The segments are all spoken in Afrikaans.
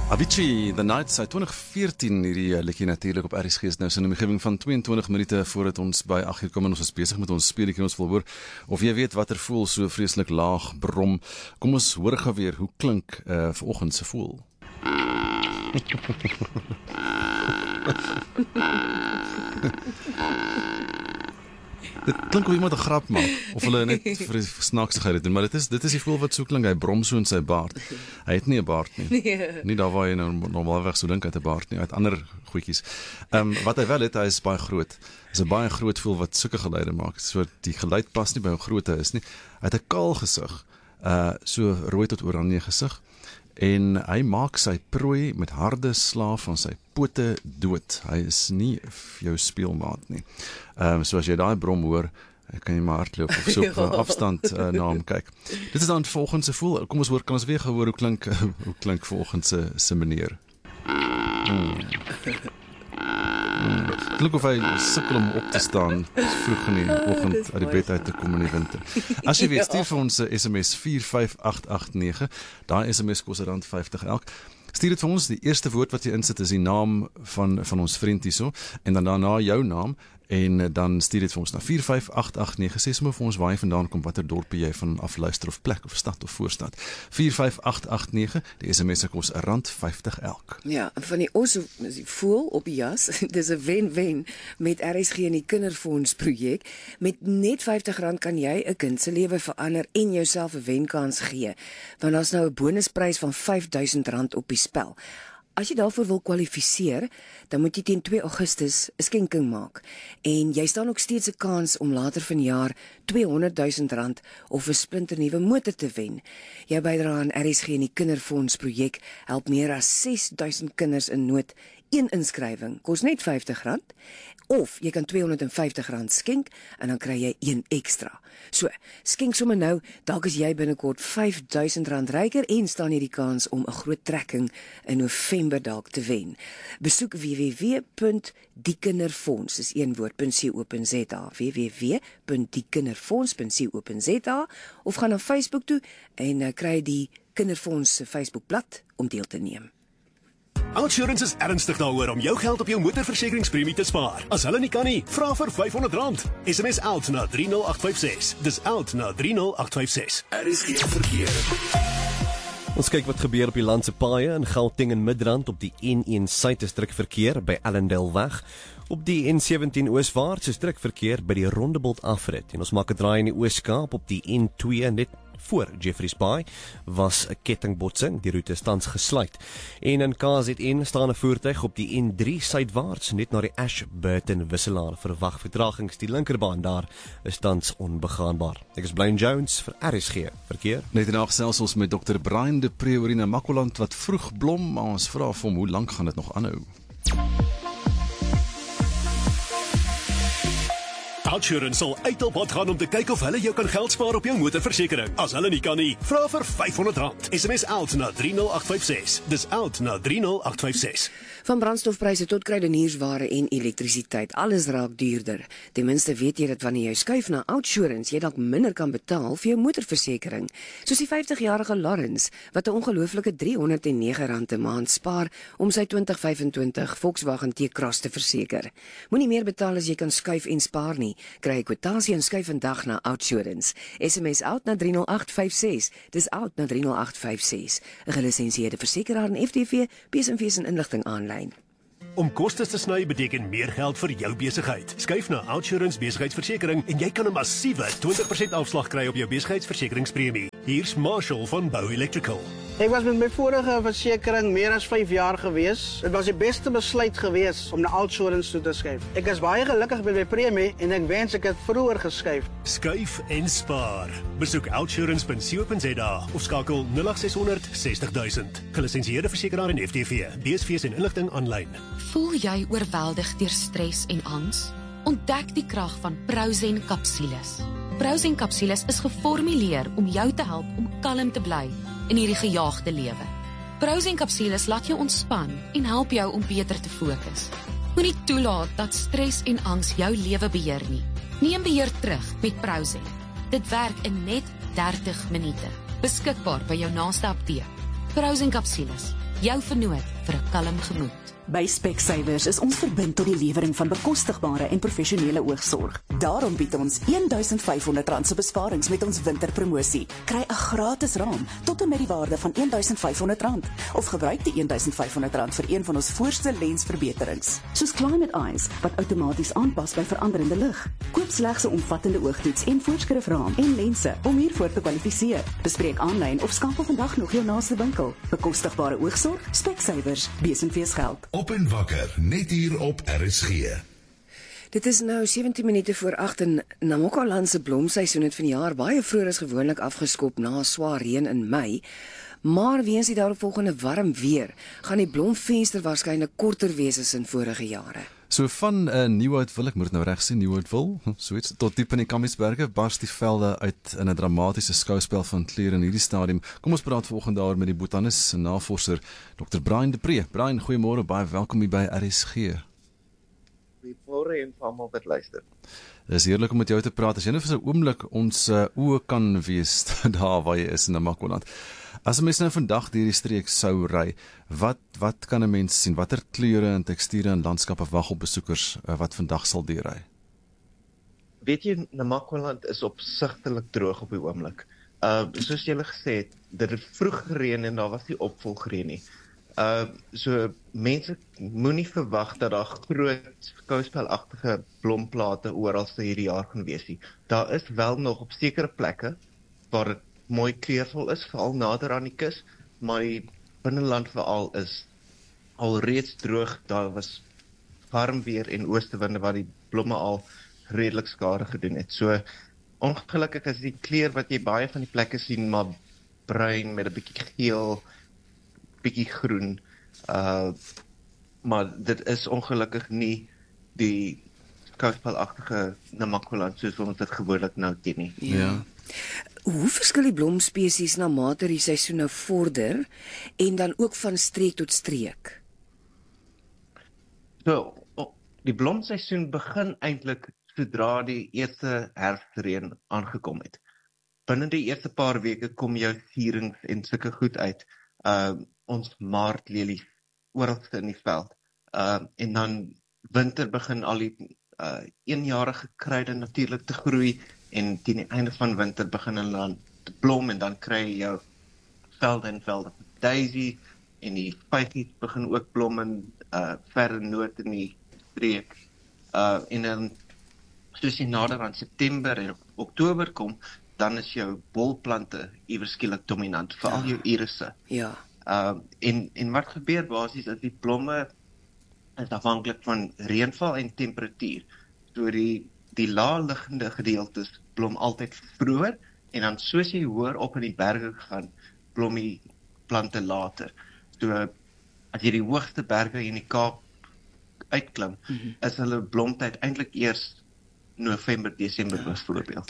Avicii, The Night, sy 2014 hierdie liedjie natuurlik op RSG is nou so 'n omgewing van 22 minute voordat ons by 8 uur kom en ons is besig met ons speletjie ons wil hoor of jy weet watter voel so vreeslik laag brom. Kom ons hoor gou weer hoe klink vanoggend se voel. Dit klink of iemand 'n grap maak of hulle net vir snaaksigheid doen, maar dit is die voel wat so klink, hy brom so in sy baard. Hy het nie 'n baard nie. Nee. Nie daar waar jy nou normaalweg so dink hy het 'n baard nie, hy het ander goedjies. Wat hy wel het, hy is baie groot. Is 'n baie groot voel wat sulke geluide maak. So die geluid pas nie by hoe groot hy is nie. Hy het 'n kaal gesig, so rooi tot oranje gesig. En hy maak sy prooi met harde slaaf van sy pote dood. Hy is nie jou speelmaat nie. So as jy daai brom hoor, kan jy maar hardloop of so op afstand na hom kyk. Dit is dan volgens se voel. Kom ons hoor, kan ons weer gehoor hoe klink volgens se meneer. Klink of hy sukkel om op te staan vroeg in die oggend uit die bed uit te kom in die winter. As jy weet, stuur vir ons SMS 45889. Daai SMS kos R50 elk. Stuur dit vir ons, die eerste woord wat jy insit is die naam van ons vriend hierso en dan daarna jou naam en dan stuur dit vir ons na 45889. Sê sommer vir ons waar jy vandaan kom, watter dorpie jy van afluister of plek of stad of voorstad. 45889, die SMS se kos R50 elk. Ja, van die ons voel op die jas, dis 'n wen-wen met RSG en die Kinderfonds projek. Met net R50 kan jy 'n kind se lewe verander en jouself 'n wenkans gee. Want daar's nou 'n bonusprys van R5000 op die spel. As jy daarvoor wil kwalifiseer, dan moet jy teen 2 Augustus 'n skenking maak. En jy staan ook steeds 'n kans om later vanjaar R200,000 of 'n splinternuwe motor te wen. Jou bydrae aan RSG en die Kinderfonds projek help meer as 6000 kinders in nood. Een inskrywing kos net R50. Of jy kan R250 skenk en dan kry jy een ekstra. So, skenk sommer nou, dalk is jy binnekort R5000 ryker en staan jy die kans om 'n groot trekking in November dalk te wen. Besoek www.diekinderfonds, dis een woord.co.za, www.diekinderfonds.co.za of gaan na Facebook toe en kry die Kinderfonds se Facebookblad om deel te neem. OUTsurance is ernstig daaroor om jou geld op jou motorversekeringspremie te spaar. As hulle nie kan nie, vra vir R500. SMS OUT na 30856. Dis OUT na 30856. RSG verkeer. Ons kyk wat gebeur op die landse paaie in Gauteng en Midrand op die N1 Suid is druk verkeer by Allendale weg. Op die N17 ooswaarts is druk verkeer by die Rondebolt afrit. En ons maak 'n draai in die Oos-Kaap op die N2 net voor Jeffreys Bay was 'n kettingbotsing, die roete is tans gesluit. En in KZN staan 'n voertuig op die N3 suidwaarts net na die Ashburton wisselaar. Verwag vertragings, die linkerbaan daar is tans onbegaanbaar. Ek is Blaine Jones vir RSG verkeer. Net in gesels ons met Dr. Brian de Pre oor die Namakoland wat vroeg blom, maar ons vra vir hom hoe lank gaan dit nog aanhou? OUTsurance sal uit op pad gaan om te kyk of hulle jou kan geld spaar op jou motorversekering. As hulle nie kan nie, vra vir R500. SMS OUT na 30856. Dis OUT na 30856. Van brandstofpryse tot kruideniersware en elektrisiteit, alles raak duurder. Ten minste weet jy dat wanneer jy skuif na OUTsurance, jy dalk minder kan betaal vir jou motorversekering. Soos die 50-jarige Lawrence, wat 'n ongelooflike R309 'n maand spaar om sy 2025 Volkswagen T-Cross te verseker. Moenie meer betaal as jy kan skuif en spaar nie. Kry 'n kwotasie en skuif vandag na OUTsurance. SMS OUT na 30856. Dis OUT na 30856. 'n gelisensieerde versekeraar en FTV, besenfees en inligting aanlyn. Om kostes te sny beteken meer geld vir jou besigheid. Skuif na OUTsurance besigheidsversekering en jy kan 'n massiewe 20% afslag kry op jou besigheidsversekeringspremie. Hier's Marshall van Bou Electrical. Ek was met my vorige versekering meer as 5 jaar gewees. Dit was die beste besluit gewees om na OUTsurance toe te skuif. Ek is baie gelukkig met my premie en ek wens ek het vroeër geskuif. Skuif en spaar. Besoek outsurance.co.za of skakel 0800 60000. Gelisensieerde versekeraar en FTV. BSV's en inligting aanlyn. Voel jy oorweldig deur stres en angs? Ontdek die krag van Prozen kapsules. Prozen kapsules is geformuleer om jou te help om kalm te bly in hierdie gejaagde lewe. Prozen kapsules laat jou ontspan en help jou om beter te fokus. Moenie toelaat dat stres en angs jou lewe beheer nie. Neem beheer terug met Prozen. Dit werk in net 30 minute. Beskikbaar by jou naaste apteek. Prozen kapsules. jou vernoot vir 'n kalm gemoed. By Specsavers is ons verbind tot die lewering van bekostigbare en professionele oogsorg. Daarom bied ons R1,500 se besparings met ons winterpromosie. Kry 'n gratis raam tot en met die waarde van R1,500 of gebruik die R1,500 vir een van ons voorste lensverbeterings, soos Climate Eyes wat outomaties aanpas by veranderende lig. Koop slegs 'n omvattende oogtoets en voorskrifraam en lense om hiervoor te kwalifiseer. Bespreek aanlyn of skakel vandag nog jou naaste winkel. Bekostigbare oogsorg, Specsavers, besenfees geld. Op en wakker, net hier op RSG. Dit is nou 17 minute voor 8 en Namakwa se blomseisoen het vanjaar baie vroeër as gewoonlik afgeskop na swaar reën in Mei. Maar weens die daaropvolgende warm weer, gaan die blomvenster waarskynlik korter wees as in vorige jare. So van Nieuwoudtville, ek moet nou reg sê, Nieuwoudtville, soets, tot diep in die Kammiesberge, bars die velde uit in 'n dramatiese skouspel van kleure in hierdie stadium. Kom ons praat vanoggend daaroor met die botanis en navorser Dr. Brian de Pre. Brian, goeiemôre, baie welkom hier by RSG. Goeiemôre en almal wat luister. Dit is heerlik om met jou te praat. As jy nou vir so 'n oomblik ons oë kan wees daar waar jy is in Namakwa. As 'n mens nou vandag deur die streek sou ry, wat kan 'n mens sien? Watter kleure en teksture en landskappe wag op besoekers wat vandag sal deurry? Weet jy, Namakwa is opsigtelik droog op die oomblik. Soos julle gesê het, dit het vroeg gereën en daar was nie opvolgreën nie. So mense moenie verwag dat daar groot skouspelagtige blomplate oral hierdie jaar gaan wees nie. Daar is wel nog op sekere plekke waar dit mooi kleurvol is, veral nader aan die kus, maar die binneland veral is alreeds droog. Daar was warm weer en oostewinde wat die blomme al redelik skade gedoen het. So ongelukkig is die kleur wat jy baie van die plekke sien, maar bruin met 'n bietjie geel, bietjie groen, maar dit is ongelukkig nie die skouspelagtige Namakwa soos ons dit gewoonlik nou ken nie. Ja. Hoe verskil die blomspesies na mate die seisoen nou vorder en dan ook van streek tot streek? So, die blomseisoen begin eintlik sodra die eerste herfsreën aangekom het. Binne die eerste paar weke kom jou sierings en sulke goed uit. Ons maartlelies oralste in die veld. En dan winter begin al die eenjarige kruide natuurlik te groei en teen die einde van winter begin hulle dan te blom en dan kry jy jou velde en velde daisy en die vyfies begin ook blom in verder noord in die streek. En dan soos jy nader aan September en Oktober kom, dan is jou bolplante iewers skielik dominant, veral jou irisse. Ja. En wat gebeur basies is die blomme is afhanklik van reënval en temperatuur. So die laaliggende gedeeltes blom altyd vroeër en dan soos jy hoër op in die berge gaan, blom die plante later. So as jy die hoogste berge in die Kaap uitklim, is hulle blomtyd eintlik eers November, Desember byvoorbeeld.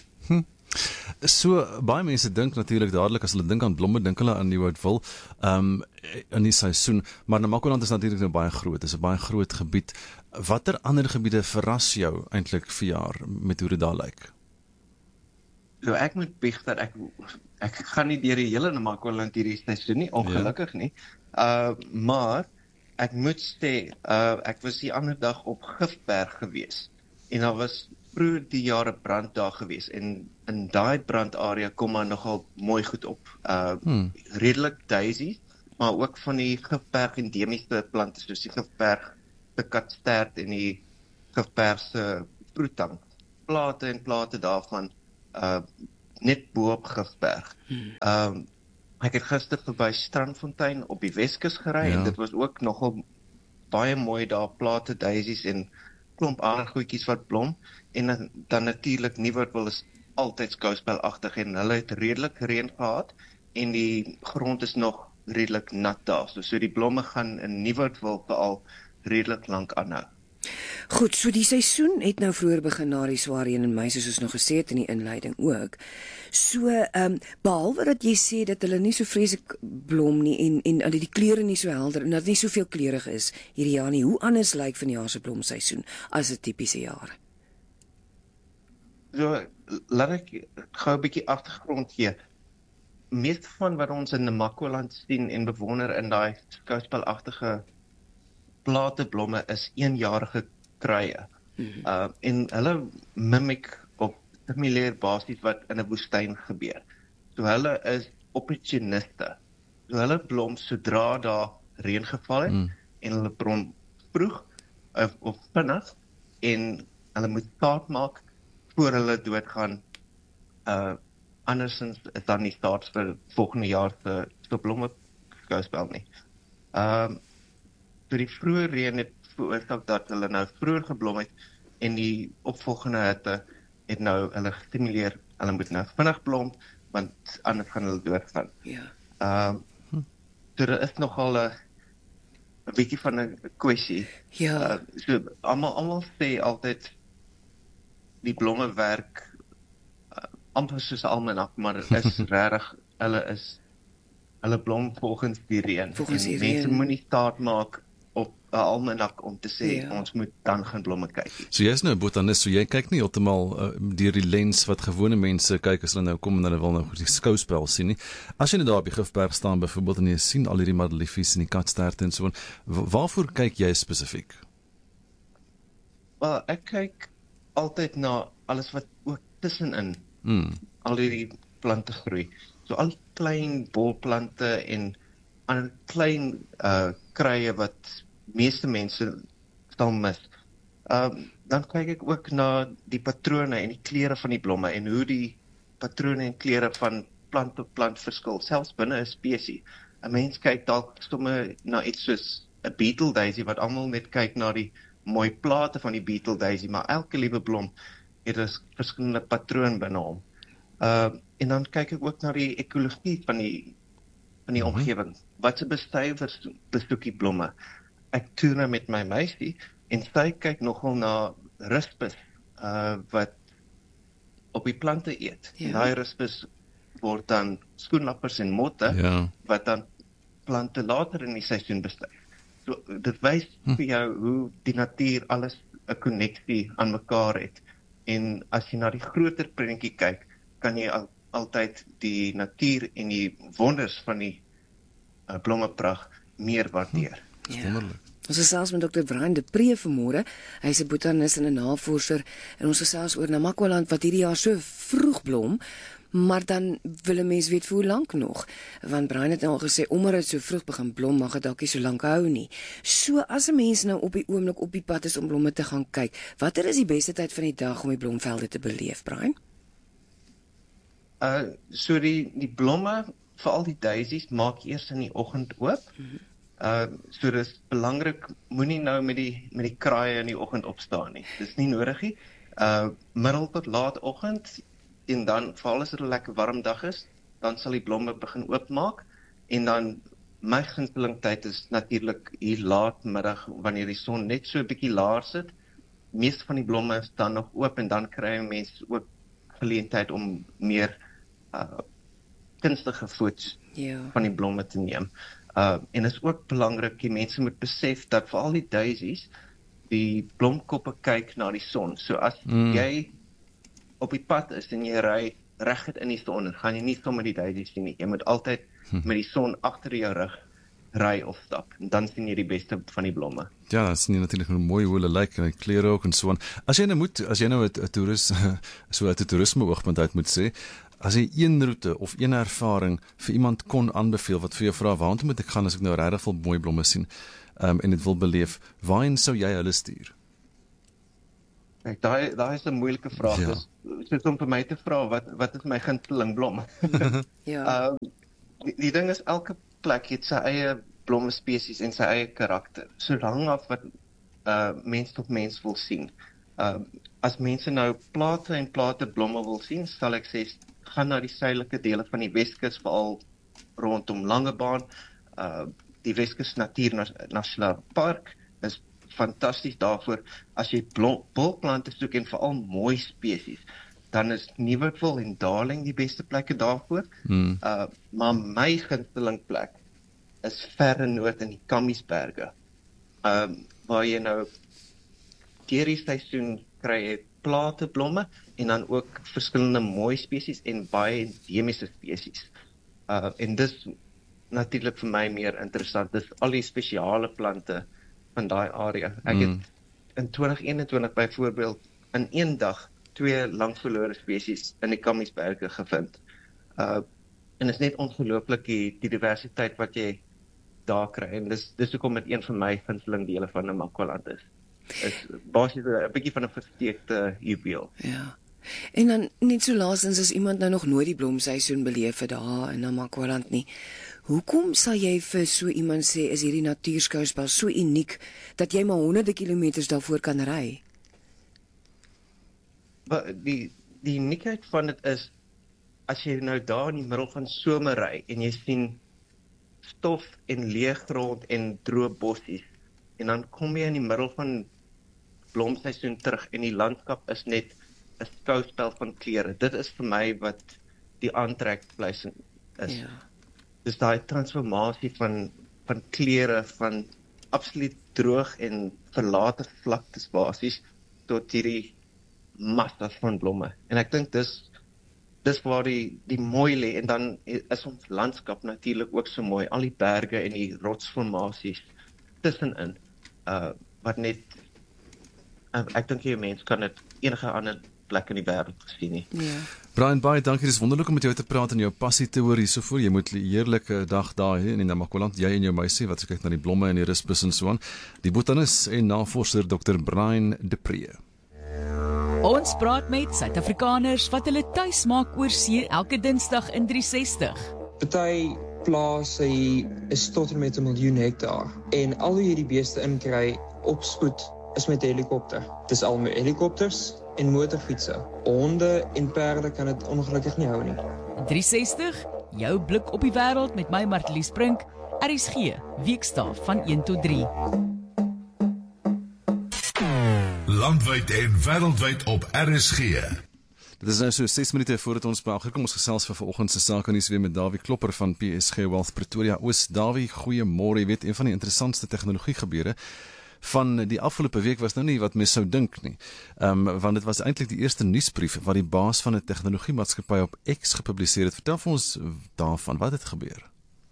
So baie mense dink natuurlik dadelik as hulle dink aan blomme, dink hulle aan Nieuwoudtville in die seisoen, maar Namakwa is natuurlik nou baie groot. Dit is 'n baie groot gebied. Watter ander gebiede verras jou eintlik vir jaar met hoe dit daar lyk? So ek moet bieg dat ek gaan nie deur die hele Namakwa hierdie seisoen nie, ongelukkig nie. Maar ek moet sê, ek was die ander dag op Gifberg gewees en daar was vroeër die jare brand daar gewees en in daai brandarea kom maar nogal mooi goed op. Redelik daisies, maar ook van die Gifberg endemiese plante soos die Gifberg se katstert en die Gifberg se proetang. Plate en plate daarvan net bo op Gifberg. Ek het gister verby Strandfontein op die Weskus gery en dit was ook nogal baie mooi daar, plate daisies en klomp ander goedjies wat blom en dan natuurlik Nieuwoudtville is altyd skouspelagtig en hulle het redelik reën gehad en die grond is nog redelik nat daar. So die blomme gaan in Nieuwoudtville veral redelik lank aanhou. Goed, so die seisoen het nou vroeër begin na die swaar reën in Mei, soos ons nog gesê het in die inleiding ook. So, behalwe dat jy sê dat hulle nie so vreeslik blom nie en die kleure nie so helder en dat nie soveel kleurig is hierdie jaar nie, hoe anders lyk vanjaar se blomseisoen as 'n tipiese jaar? So, laat ek gou 'n bietjie agtergrond gee. meeste van wat ons in Namaqualand sien en bewonder in daai skouspelagtige plateblomme is eenjarige kruie. En hulle mimic op simuleer basies wat in 'n woestyn gebeur. So hulle is opportuniste. So hulle blom sodra daar reën geval het en hulle blom vroeg of vinnig en hulle moet staat maak voor hulle doodgaan. Andersins is dan nie staat vir volgende jaar se blomme skouspel nie. So die vroeë reën het veroorsaak dat hulle nou vroeër geblom het en die opvolgende hitte het nou hulle gestimuleer, hulle moet nou vinnig blom, want anders gaan hulle doodgaan. Ja. So daar is nogal 'n bietjie van 'n kwessie. Ja. So almal sê altyd die blomme werk amper soos 'n almanak, maar is regtig hulle blom volgens die reën. Volgens die Mense reën. moenie staat maak op 'n almanak om te sê Ja. ons moet dan gaan blomme kyk. So jy's nou 'n botanis, so jy kyk nie heeltemal deur die lens wat gewone mense kyk as hulle nou kom en hulle wil nou die skouspel sien nie. As jy nou daar op die Gifberg staan byvoorbeeld en jy sien al hierdie madeliefies en die katsterte en so aan, waarvoor kyk jy spesifiek? Wel, ek kyk altyd na alles wat ook tussenin al hierdie plante groei. So al klein bolplante en ander klein kruie wat meeste mense sal mis. Dan kyk ek ook na die patrone en die kleure van die blomme en hoe die patrone en kleure van plant tot plant verskil, selfs binne 'n spesies. 'n Mens kyk dalk sommer na iets soos 'n beetle daisy wat almal net kyk na die mooi plate van die beetle daisy, maar elke liewe blom het 'n verskillende patroon binne hom. En dan kyk ek ook na die ekologie van die omgewing. Wat se bestuivers besoek die blomme. Ek toer nou met my meisie en sy kyk nogal na rispus wat op die plante eet. Ja. Daai rispus word dan skoenlappers en motte wat dan plante later in die seisoen bestuif. So dit wys vir jou hoe die natuur alles 'n koneksie aan mekaar het. En as jy na die groter prentjie kyk, kan jy altyd die natuur en die wonders van die blommepragt meer waardeer. Wonderlik. Ons gesels met Dr. Brian de Pre vanmôre. Hy's 'n botanis en 'n navorser en ons gesels oor Namaqualand wat hierdie jaar so vroeg blom, maar dan wil 'n mens weet vir hoe lank nog. Want Brian het al gesê omdat dit so vroeg begin blom, mag dit dalk nie so lank hou nie. So as 'n mens nou op die oomblik op die pad is om blomme te gaan kyk, watter is die beste tyd van die dag om die blomvelde te beleef, Brian? So die blomme, veral die daisies, maak eers in die oggend oop. So dis belangrik, moenie nou met die kraaie in die oggend opstaan nie. Dis nie nodig nie. Middel tot laat oggend en dan veral as dit 'n lekker warm dag is, dan sal die blomme begin oopmaak en dan my gunsteling tyd is natuurlik hier laatmiddag wanneer die son net so 'n bietjie laer sit. Meeste van die blomme staan nog oop en dan kry mense ook geleentheid om meer kunstige foto's van die blomme te neem. En is ook belangrik, die mense moet besef dat veral die daisies, die blomkoppe kyk na die son. So as jy op die pad is en jy ry reguit in die son, gaan jy nie sommer die daisies sien nie. Jy moet altyd met die son agter jou rug ry of stap. En dan sien jy die beste van die blomme. Ja, dan sien jy natuurlik mooi hoe hulle lyk en die kleure ook en so aan. As jy nou 'n toerist so uit 'n toerisme oogpunt uit moet sê, as jy een roete of een ervaring vir iemand kon aanbeveel wat vir jou vra waartoe moet ek gaan as ek nou regtig veel mooi blomme sien en dit wil beleef, waarheen sou jy hulle stuur? Kijk, daai is 'n moeilike vraag. Ja. Dus soos om vir my te vra wat is my gunsteling blom? Ja. Die ding is elke plek het sy eie blomme spesies en sy eie karakter. So hang af wat mens tot mens wil sien. As mense nou plate en plate blomme wil sien, sal ek sê gaan na die suidelike dele van die Weskus, veral rondom Langebaan. Die Weskus Natuurnasionale Park is fantasties daarvoor. As jy bolplante soek en veral mooi spesies, dan is Nieuwertville en Darling die beste plekke daarvoor. Maar my gunsteling plek is verre noord in die Kammiesberge, waar jy nou deur die seisoen kry jy plateblomme en dan ook verskillende mooi spesies en baie endemiese spesies. En dis natuurlik vir my meer interessant. Dis al die spesiale plante van daai area. Ek het in 2021 byvoorbeeld in een dag 2 lankverlore spesies in die Kamiesberge gevind. En is net ongelooflik die diversiteit wat jy daar kry. En dis hoekom dit een van my gunsteling dele van Namakwaland is. Is basies 'n bietjie van 'n versteekte juweel. Ja. En dan net so laasens as iemand nou nog nooit die blomseisoen beleef het daar in Namakwaland nie. Hoekom sal jy vir so iemand sê is hierdie natuurskouspel so uniek dat jy maar honderde kilometers daarvoor kan ry? Die uniekheid van dit is as jy nou daar in die middel van somer ry en jy sien stof en leë grond en droë bossies en dan kom jy in die middel van blomseisoen terug en die landskap is net 'n skouspel van kleure. Dit is vir my wat die aantrekpleister is. Ja. Dis daai transformasie van kleure van absoluut droog en verlate vlaktes basies tot hierdie massa van blomme. En ek dink dis waar die mooi lê en dan is ons landskap natuurlik ook so mooi, al die berge en die rotsformasies tussenin. Wat net ek dink jy mens kan dit enige ander plek in die wêreld gesien nie. Ja. Brian, baie dankie. Dis wonderlik om met jou te praat en jou passie te hoor hiersovoor. Jy moet 'n heerlike dag daar hê in Namakwaland, jy en jou meisie wat kyk na die blomme en die rusbus en so aan. Die botanis en navorser Dr. Brian de Pre. Ons praat met Suid-Afrikaners wat hulle tuis maak oor see elke Dinsdag in 360. Party plase is tot en met 1 miljoen hektaar en al hoe jy die beeste inkry op spoed is met helikopter. Dis al met helikopters en motorfietsse. Honde en perde kan dit ongelukkig nie hou nie. 360, jou blik op die wêreld met my Martlies Brink, RSG, weekstaaf van 1 tot 3. Landwyd en wêreldwyd op RSG. Dit is nou so 6 minute voordat ons by agterkom ons gesels vir vanoggend se sake nuus weer met Dawie Klopper van PSG Wealth Pretoria Oos. Dawie, goeiemôre. Jy weet, een van die interessantste tegnologie gebeure van die afgelope week was nou nie wat mens sou dink nie. Want dit was eintlik die eerste nuusbrief wat die baas van 'n tegnologiemaatskappy op X gepubliseer het. Vertel vir ons daarvan, wat het gebeur?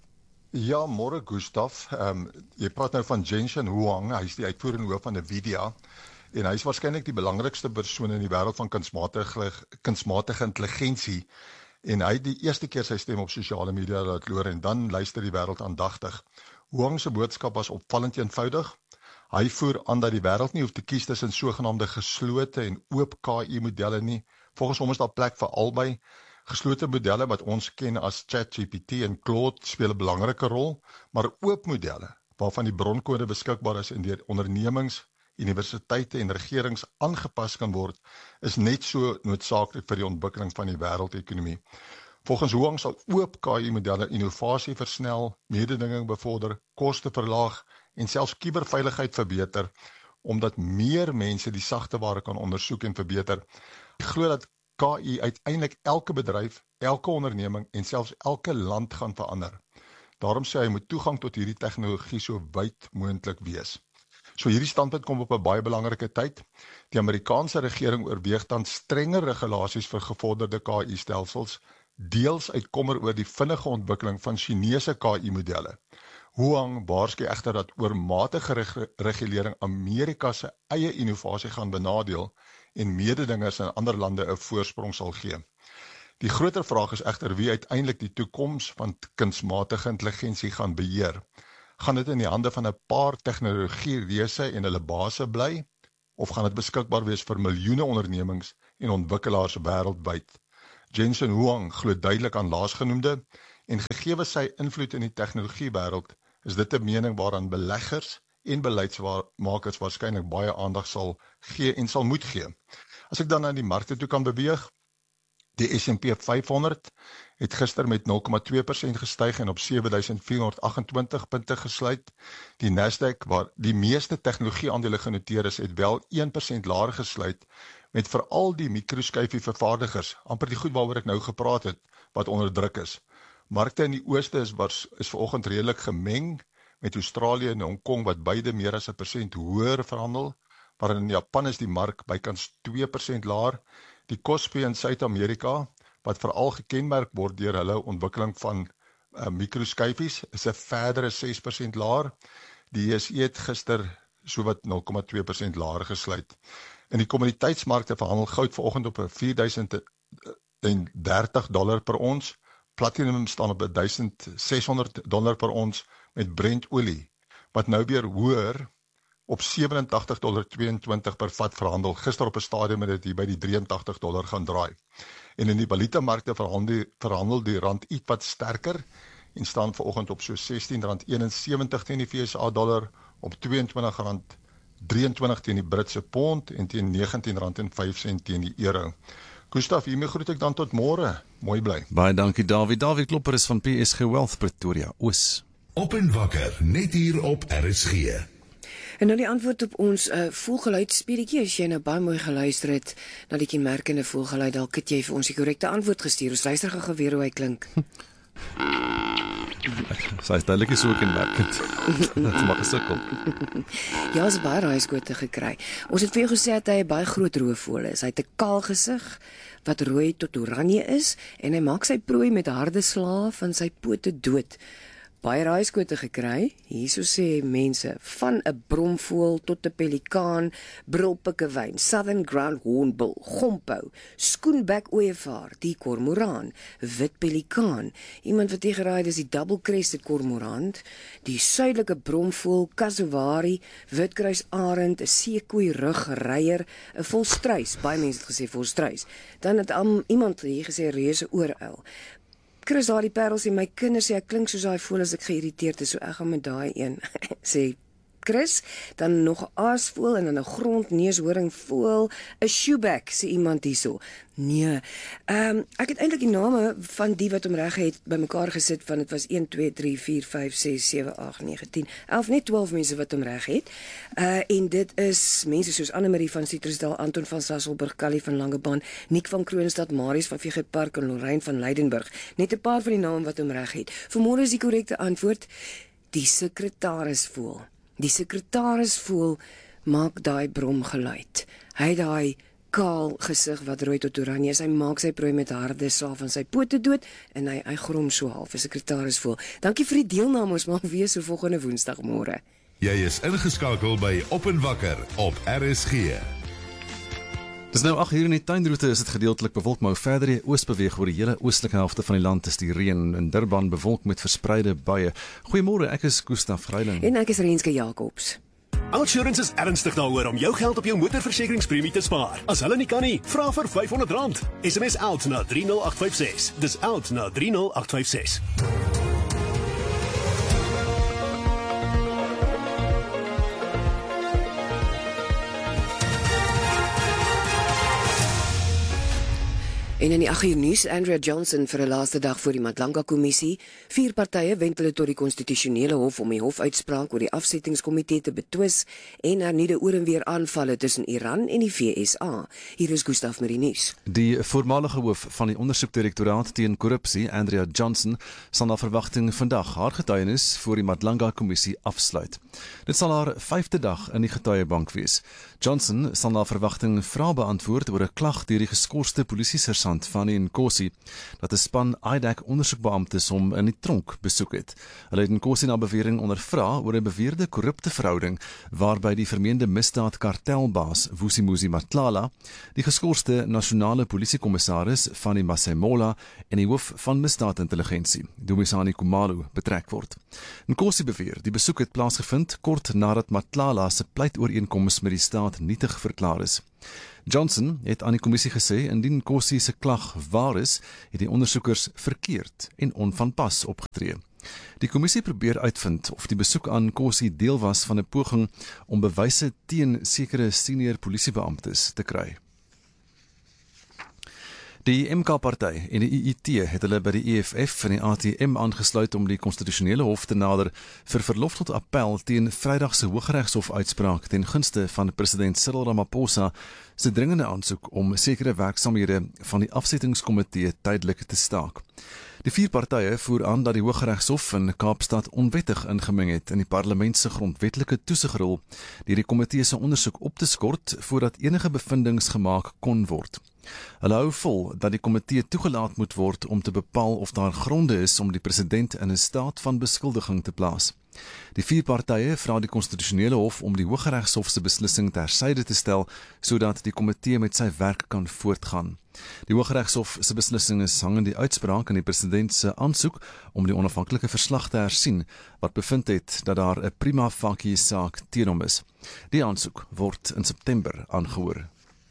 Ja, môre Gustaf. Jy praat nou van Jensen Huang, hy is die uitvoerende hoof van Nvidia. En hy is waarskynlik die belangrikste persoon in die wêreld van kunsmatige intelligensie. En hy het die eerste keer sy stem op sosiale media laat hoor en dan luister die wêreld aandagtig. Huang se boodskap was opvallend eenvoudig. Hy voer aan dat die wêreld nie hoef te kies tussen sogenaamde geslote en oop KI-modelle nie. Volgens hom is daar plek vir albei. Geslote modelle wat ons ken as ChatGPT en Claude speel 'n belangrike rol, maar oop modelle waarvan die bronkode beskikbaar is en deur ondernemings, universiteite en regerings aangepas kan word, is net so noodsaaklik vir die ontwikkeling van die wêreldekonomie. Volgens Huang sal oop KI-modelle innovasie versnel, mededinging bevorder, koste verlaag en selfs kuberveiligheid verbeter, omdat meer mense die sagte ware kan ondersoek en verbeter. Ek glo dat KI uiteindelik elke bedryf, elke onderneming en selfs elke land gaan verander. Daarom sê hy moet toegang tot hierdie tegnologie so wyd moontlik wees. So hierdie standpunt kom op 'n baie belangrike tyd. Die Amerikaanse regering oorweeg dan strenger regulasies vir gevorderde KI-stelsels, deels uit kommer oor die vinnige ontwikkeling van Chinese KI-modelle. Huang waarsku egter dat oormatige regulering Amerika se eie innovasie gaan benadeel en mededingers in ander lande 'n voorsprong sal gee. Die groter vraag is egter wie uiteindelik die toekoms van kunsmatige intelligensie gaan beheer. Gaan dit in die hande van 'n paar tegnologie-reuse en hulle base bly, of gaan dit beskikbaar wees vir miljoene ondernemings en ontwikkelaars wêreldwyd? Jensen Huang glo duidelik aan laasgenoemde en gegee sy invloed in die tegnologiewêreld, is dit 'n mening waaraan beleggers en beleidsmakers waarskynlik baie aandag sal gee en sal moet gee. As ek dan na die markte toe kan beweeg, die S&P 500 het gister met 0,2% gestyg en op 7428 punte gesluit. Die Nasdaq, waar die meeste tegnologieaandele genoteer is, het wel 1% laer gesluit, met veral die mikroskyfie vervaardigers, amper die goed waaroor ek nou gepraat het, wat onder druk is. Markte in die ooste is vanoggend redelik gemeng, met Australië en Hong Kong wat beide meer as 1% hoër verhandel, maar in Japan is die mark bykans 2% laer. Die Kospi in Suid-Amerika, wat veral gekenmerk word deur hulle ontwikkeling van mikroskyfies is 'n verdere 6% laer. Die JSE het gister sowat 0,2% laer gesluit. In die kommoditeitsmarkte verhandel goud vanoggend op $4,030 per ons. Platinum staan op $1,600 per ons met Brent olie, wat nou weer hoër op $87.22 per vat verhandel. Gister op 'n stadium het dit hier by die $83 gaan draai. En in die valutamarkte verhandel die rand iets wat sterker en staan vanoggend op so R16.71 teen die VSA dollar, op R22.23 teen die Britse pond en teen R19.05 teen die euro. Gustaf, hiermee groet ek dan tot môre. Mooi bly. Baie dankie Dawie. Dawie Klopper is van PSG Wealth Pretoria Oos. Op en wakker, net hier op RSG. En nou die antwoord op ons voelgeluidspeletjie. As jy nou baie mooi geluister het na die kenmerkende voelgeluid, dalk het jy vir ons die korrekte antwoord gestuur. Ons luister gou weer hoe hy klink. Sy is duidelik so kenmerkend. Dit mag gesukkel. Ja, ons het baie raaiskote gekry. Ons het vir jou gesê dat hy 'n baie groot roofvoël is. Hy het 'n kaal gesig wat rooi tot oranje is en hy maak sy prooi met harde slae van sy pote dood. Baie raaiskote gekry. Hierso sê mense van 'n bromvoël tot 'n pelikaan, brilpikkewyn, southern ground hornbill, gompo, skoenbek ooievaar, die kormoraan, wit pelikaan. Iemand wat hier geraai het is die double-crested kormorant, die suidelike bromvoël, kasuari, witkruisarend, 'n seekoei rugreier, 'n volstruis. Baie mense het gesê volstruis. Dan het iemand hier gesê reuse ooruil. Chris, daai parels en my kinders sê ek klink soos daai voël as ek geïrriteerd is, so ek gaan met daai een sê Chris, dan nog 'n aasvoël en dan 'n grondneushoringvoël, 'n shoeback, sê iemand hierso. Nee. Ek het eintlik die name van die wat hom reg het bymekaar gesit, van dit was 1 2 3 4 5 6 7 8 9 10 11 net 12 mense wat hom reg het. En dit is mense soos Anne-Marie van Citrusdal, Anton van Sasselburg, Callie van Langebaan, Nick van Kroonstad, Marius van Vegetpark en Lorraine van Leidenburg. Net 'n paar van die name wat hom reg het. Vanmôre is die korrekte antwoord die sekretarisvoël. Die sekretarisvoël maak daai bromgeluid. Hy het daai kaal gesig wat rooi tot oranje is. Hy maak sy prooi met harde slae van sy pote dood en hy grom so half. 'n Sekretarisvoël. Dankie vir die deelname. Ons maak weer so volgende Woensdagmôre. Jy is ingeskakel by Op en Wakker op RSG. Dis nou 8 uur in die tuinroete is dit gedeeltelik bewolk, maar verder die oos beweeg oor die hele oostelike helfte van die land is die reën in Durban bewolk met verspreide buie. Goeiemôre, ek is Gustaf Greiling. En ek is Renske Jacobs. Outsurance is ernstig daaroor om jou geld op jou motorversekeringspremie te spaar. As hulle nie kan nie, vra vir R500. SMS OUT na 30856. Dis OUT na 30856. En in die 8 uur nuus, Andrea Johnson vir 'n laaste dag voor die Madlanga-kommissie. 4 partye wend hulle tot die konstitusionele hof om die hofuitspraak oor die afsettingskomitee te betwis en hernuide oor en weer aanvalle tussen Iran en die VSA. Hier is Gustaf met die nuus. Die voormalige hoof van die ondersoekdirektoraat teen korrupsie, Andrea Johnson, sal na verwagting vandag haar getuienis voor die Madlanga-kommissie afsluit. Dit sal haar 5de dag in die getuiebank wees. Johnson sal na verwagting vrae beantwoord oor 'n klag deur die geskorste polisiesersant Fanny Nkosi dat 'n span IDAC ondersoekbeamptes hom in die tronk besoek het. Hulle het Nkosi na bewering ondervra oor 'n beweerde korrupte verhouding waarby die vermeende misdaadkartelbaas Vusimuzi Matlala, die geskorste nasionale polisiekommissaris Fanny Masemola en die hoof van misdaadintelligensie, Dumisani Khumalo, betrek word. Nkosi beweer die besoek het plaasgevind kort nadat Matlala se pleitooreenkoms met die staat nietig verklaar is. Johnson het aan die kommissie gesê indien Nkosi se klag waar is, het die ondersoekers verkeerd en onvanpas opgetree. Die kommissie probeer uitvind of die besoek aan Nkosi deel was van 'n poging om bewyse teen sekere senior polisiebeamptes te kry. Die MK-party en die UIT het hulle by die EFF en die ATM aangesluit om die konstitusionele hof te nader vir verlof tot appel teen Vrydag se Hooggeregshof-uitspraak ten gunste van president Cyril Ramaphosa se dringende aansoek om sekere werksaamhede van die afsettingskomitee tydelik te staak. Die 4 partye voer aan dat die Hooggeregshof in Kaapstad onwettig ingemeng het in die parlement se grondwetlike toesigrol deur die komitee se ondersoek op te skort voordat enige bevindinge gemaak kon word. Hulle hou vol dat die komitee toegelaat moet word om te bepaal of daar gronde is om die president in 'n staat van beskuldiging te plaas. Die 4 partye vra die konstitusionele hof om die Hooggeregshof se beslissing tersyde te stel sodat die komitee met sy werk kan voortgaan. Die Hooggeregshof se beslissing is hangende die uitspraak in die president se aansoek om die onafhanklike verslag te hersien wat bevind het dat daar 'n prima facie saak teen hom is. Die aansoek word in September aangehoor.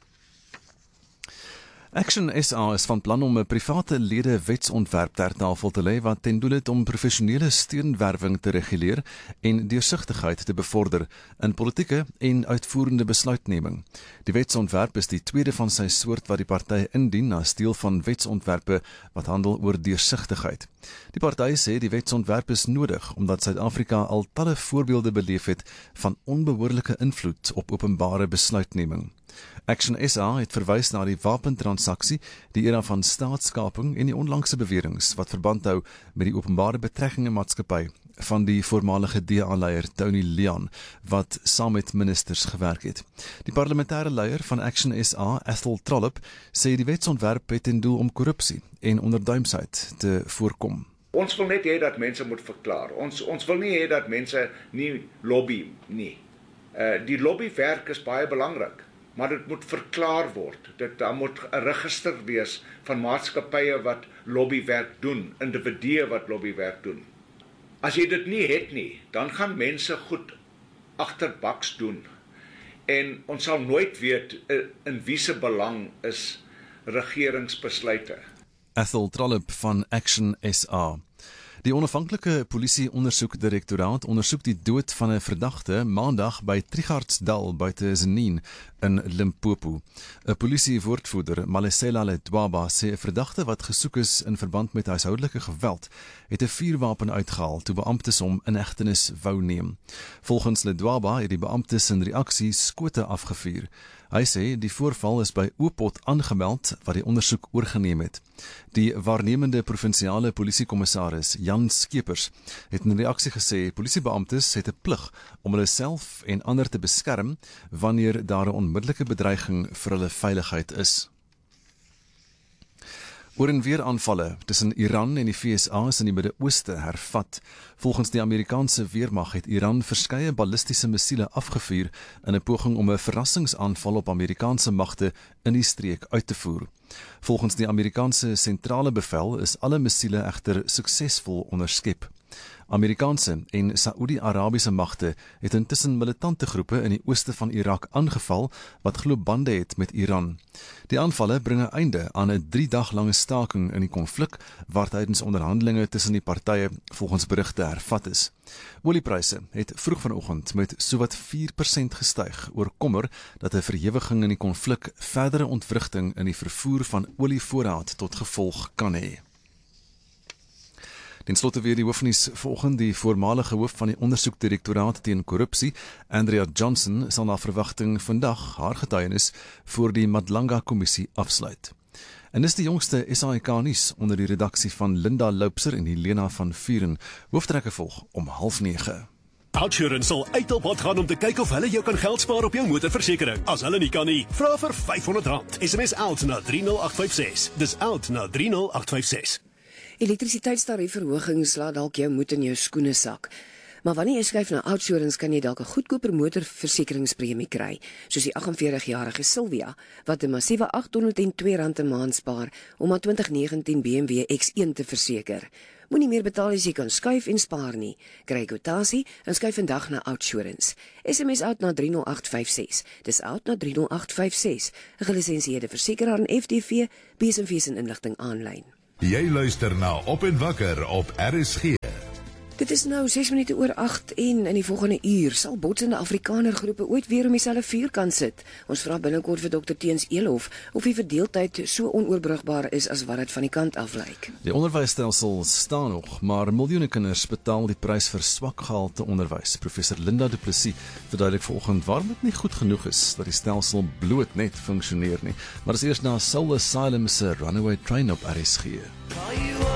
Action SA is van plan om 'n private lede wetsontwerp ter tafel te lê wat ten doel het om professionele steunwerwing te reguleer en deursigtigheid te bevorder in politieke en uitvoerende besluitneming. Die wetsontwerp is die tweede van sy soort wat die party indien as deel van wetsontwerpe wat handel oor deursigtigheid. Die party sê die wetsontwerp is nodig omdat Suid-Afrika al talle voorbeelde beleef het van onbehoorlike invloed op openbare besluitneming. Action SA het verwys na die wapentransaksie, die era van staatskaping en die onlangse beweringe wat verband hou met die openbare betrekkinge maatskappy van die voormalige DA-leier Tony Leon wat saam met ministers gewerk het. Die parlementêre leier van Action SA, Ethel Trollip, sê die wetsontwerp het ten doel om korrupsie en onderduimsheid te voorkom. Ons wil net hê dat mense moet verklaar. Ons wil nie hê dat mense nie lobby nie. Die lobbywerk is baie belangrik. Maar dit moet verklaar word. Daar moet 'n register wees van maatskappye wat lobbywerk doen, individue wat lobbywerk doen. As jy dit nie het nie, dan gaan mense goed agterbaks doen. En ons sal nooit weet in wie se belang is regeringsbesluite. Ethel Trollip van Action SA. Die onafhanklike polisie-ondersoekdirektoraat ondersoek die dood van 'n verdagte maandag by Trigardsdal buite Zenien in Limpopo. 'n Polisiewoordvoerder, Malesela Ledwaba, sê 'n verdagte wat gesoek is in verband met huishoudelike geweld, het 'n vuurwapen uitgehaal toe beamptes hom in hegtenis wou neem. Volgens Ledwaba het die beamptes in reaksie skote afgevuur. Hy sê die voorval is by Oopot aangemeld wat die ondersoek oorgeneem het. Die waarnemende provinsiale polisiekommissaris Jan Skeepers het in reaksie gesê polisiebeamptes het 'n plig om hulle self en ander te beskerm wanneer daar 'n onmiddellike bedreiging vir hulle veiligheid is. Oor en weer aanvalle tussen Iran en die VSA is in die Midde-Ooste hervat. Volgens die Amerikaanse weermag het Iran verskeie ballistiese missiele afgevuur in 'n poging om 'n verrassingsaanval op Amerikaanse magte in die streek uit te voer. Volgens die Amerikaanse sentrale bevel is alle missiele egter suksesvol onderskep. Amerikaanse en Saoedi-Arabiese magte het intussen militante groepe in die ooste van Irak aangeval wat glo bande het met Iran. Die aanvalle bring 'n einde aan 'n 3-dag-lange staking in die konflik waar tydens onderhandelinge tussen die partye volgens berigte hervat is. Oliepryse het vroeg vanoggend met sowat 4% gestyg oor kommer dat 'n verhewiging in die konflik verdere ontwrigting in die vervoer van olievoorraad tot gevolg kan hê. Ten slotte weer die hoofnuus vanoggend. Die voormalige hoof van die ondersoekdirektoraat teen korrupsie, Andrea Johnson, sal na verwagting vandag haar getuienis voor die Madlanga-kommissie afsluit. En dis die jongste SAIK nuus onder die redaksie van Linda Loupser en Helena van Vuren. Hooftrekke volg om 8:30. Outsurance sal uit op pad gaan om te kyk of hulle jou kan geld spaar op jou motorversekering. As hulle nie kan nie, vra vir R500. SMS out na 30856. Dis out na 30856. Elektrisiteitstariefverhogings laat dalk jou moed in jou skoene sak. Maar wanneer jy skuif na Outsurance kan jy dalk 'n goedkoper motorversekeringspremie kry, soos die 48-jarige Sylvia wat 'n massiewe R802 'n maand spaar om haar 2019 BMW X1 te verseker. Moenie meer betaal as jy kan skuif en spaar nie. Kry kwotasie en skuif vandag na Outsurance. SMS out na 30856. Dis out na 30856. 'n gelisensieerde versekeraar en FTV, BSMV se inligting aanlyn. Jy luister na Op en Wakker op RSG. Dit is nou 6 minute oor 8 en in die volgende uur sal botsende Afrikaner groepe ooit weer om dieselfde vuur kan sit. Ons vra binnekort vir Dr. Teens Elof of die verdeeldheid so onoorbrugbaar is as wat dit van die kant af lyk. Die onderwysstelsel staan nog, maar miljoene kinders betaal die prys vir swak gehalte onderwys. Professor Linda Du Plessis verduidelik vanoggend waarom dit nie goed genoeg is dat die stelsel bloot net funksioneer nie. Maar dis eers na Soul Asylum se Runaway Train op RSG.